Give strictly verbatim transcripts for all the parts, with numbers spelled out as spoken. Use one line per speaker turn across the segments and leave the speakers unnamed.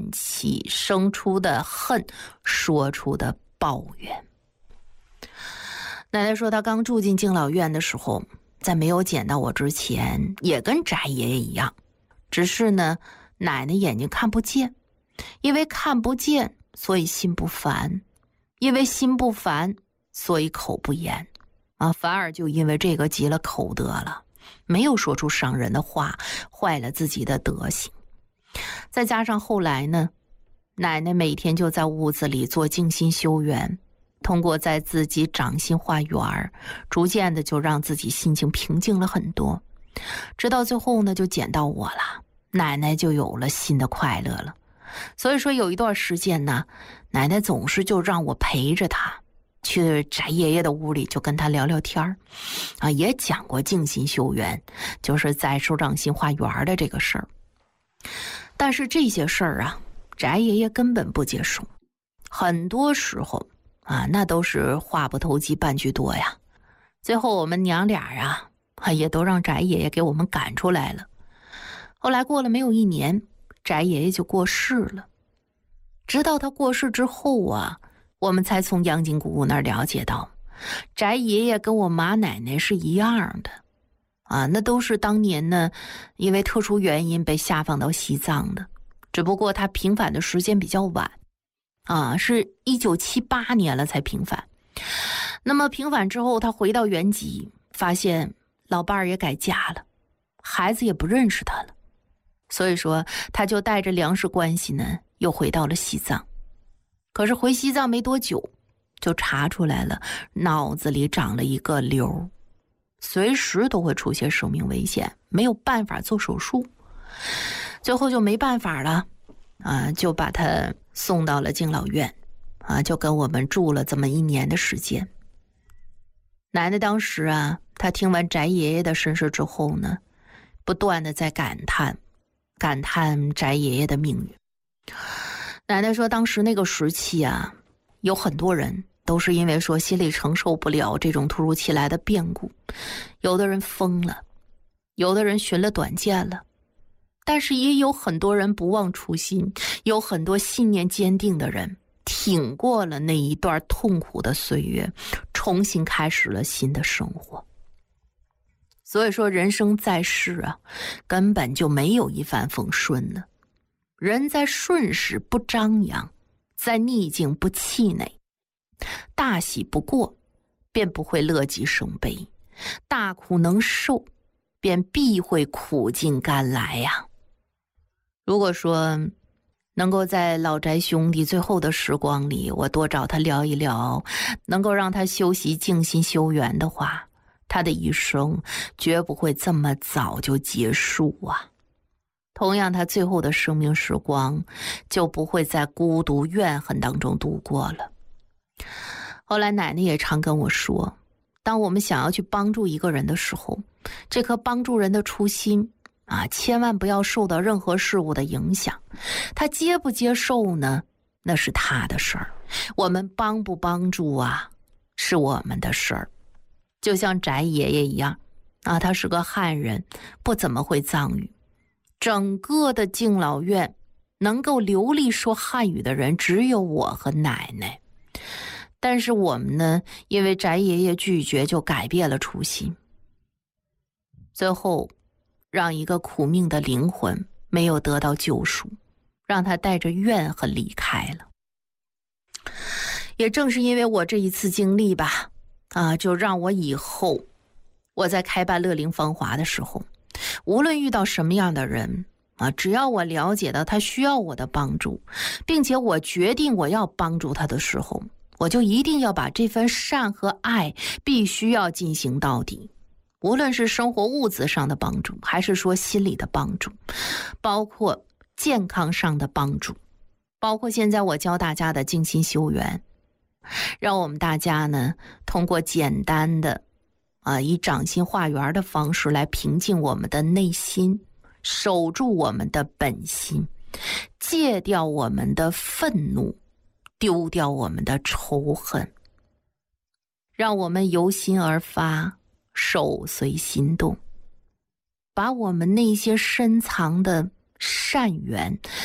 叹气生出的恨，说出的抱怨。奶奶说她刚住进敬老院的时候，在没有捡到我之前也跟翟爷爷一样，只是呢奶奶眼睛看不见，因为看不见所以心不烦，因为心不烦所以口不严啊，反而就因为这个积了口德了，没有说出伤人的话，坏了自己的德行。再加上后来呢，奶奶每天就在屋子里做静心修缘，通过在自己掌心画圆，逐渐的就让自己心情平静了很多。直到最后呢，就捡到我了，奶奶就有了新的快乐了。所以说有一段时间呢，奶奶总是就让我陪着她去翟爷爷的屋里，就跟他聊聊天啊，也讲过静心修缘，就是在手掌心画圆的这个事儿。但是这些事儿啊，翟爷爷根本不接受，很多时候啊，那都是话不投机半句多呀。最后我们娘俩啊，也都让翟爷爷给我们赶出来了。后来过了没有一年，翟爷爷就过世了。直到他过世之后啊，我们才从杨金姑姑那儿了解到，翟爷爷跟我妈奶奶是一样的啊，那都是当年呢因为特殊原因被下放到西藏的，只不过他平反的时间比较晚啊，是一九七八年了才平反。那么平反之后，他回到原籍，发现老伴儿也改嫁了，孩子也不认识他了，所以说他就带着粮食关系呢，又回到了西藏。可是回西藏没多久，就查出来了，脑子里长了一个瘤，随时都会出现生命危险，没有办法做手术。最后就没办法了啊，就把他送到了敬老院啊，就跟我们住了这么一年的时间。奶奶当时啊，她听完翟爷爷的身世之后呢，不断的在感叹感叹翟爷爷的命运。奶奶说当时那个时期啊，有很多人都是因为说心里承受不了这种突如其来的变故，有的人疯了，有的人寻了短见了，但是也有很多人不忘初心，有很多信念坚定的人挺过了那一段痛苦的岁月，重新开始了新的生活。所以说人生在世啊，根本就没有一帆风顺的。人在顺时不张扬，在逆境不气馁，大喜不过，便不会乐极生悲；大苦能受，便必会苦尽甘来呀。如果说能够在老翟兄弟最后的时光里，我多找他聊一聊，能够让他修习静心修缘的话，他的一生绝不会这么早就结束啊。同样，他最后的生命时光就不会在孤独怨恨当中度过了。后来奶奶也常跟我说，当我们想要去帮助一个人的时候，这颗帮助人的初心啊，千万不要受到任何事物的影响。他接不接受呢，那是他的事儿，我们帮不帮助啊，是我们的事儿。就像翟爷爷一样啊，他是个汉人，不怎么会藏语，整个的敬老院能够流利说汉语的人只有我和奶奶。但是我们呢，因为翟爷爷拒绝，就改变了初心，最后让一个苦命的灵魂没有得到救赎，让他带着怨恨离开了。也正是因为我这一次经历吧啊，就让我以后我在开办乐龄芳华的时候，无论遇到什么样的人啊，只要我了解到他需要我的帮助，并且我决定我要帮助他的时候，我就一定要把这份善和爱必须要进行到底。无论是生活物质上的帮助，还是说心理的帮助，包括健康上的帮助，包括现在我教大家的静心修缘，让我们大家呢通过简单的啊以掌心画圆的方式来平静我们的内心，守住我们的本心，戒掉我们的愤怒，丢掉我们的仇恨，让我们由心而发，手随心动，把我们那些深藏的善缘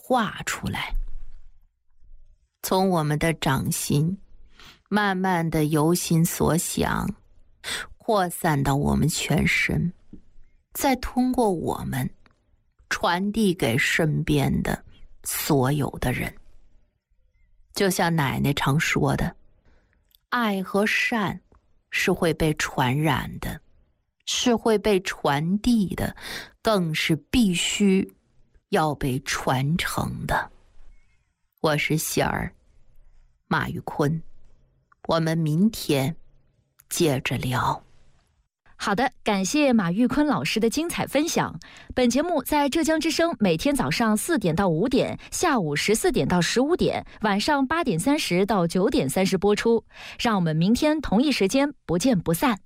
化出来，从我们的掌心慢慢的由心所想扩散到我们全身，再通过我们传递给身边的所有的人。就像奶奶常说的，爱和善是会被传染的，是会被传递的，更是必须要被传承的。我是喜儿，马玉坤，我们明天接着聊。
好的，感谢马玉坤老师的精彩分享。本节目在浙江之声每天早上四点到五点，下午十四点到十五点，晚上八点三十到九点三十播出。让我们明天同一时间不见不散。